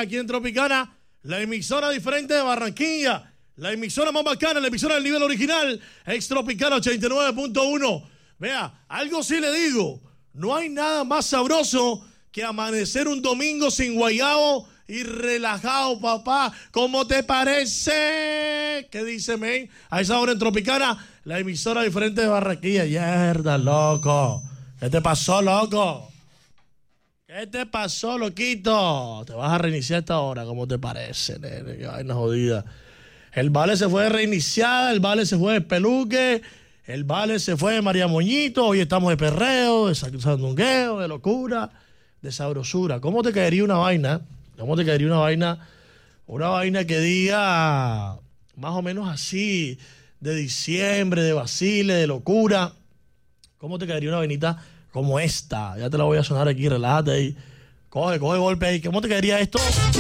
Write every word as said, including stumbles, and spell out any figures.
aquí en Tropicana, la emisora diferente de Barranquilla, la emisora más bacana, la emisora del nivel original, ex Tropicana ochenta y nueve punto uno. Vea, algo sí le digo, no hay nada más sabroso que amanecer un domingo sin guayabo y relajado, papá. ¿Cómo te parece? ¿Qué dice, men? A esa hora en Tropicana, la emisora diferente de Barranquilla. Mierda, loco. ¿Qué te pasó, loco? ¿Qué te pasó, loquito? Te vas a reiniciar esta hora, ¿cómo te parece, nene? Qué vaina jodida. El vale se fue de reiniciada, el vale se fue de peluque, el vale se fue de María Moñito. Hoy estamos de perreo, de sandungueo, de locura, de sabrosura. ¿Cómo te caería una vaina? ¿Cómo te caería una vaina? Una vaina que diga más o menos así, de diciembre, de vacile, de locura. ¿Cómo te caería una vainita como esta? Ya te la voy a sonar aquí, relájate ahí. Coge, coge golpe ahí. ¿Cómo te caería esto?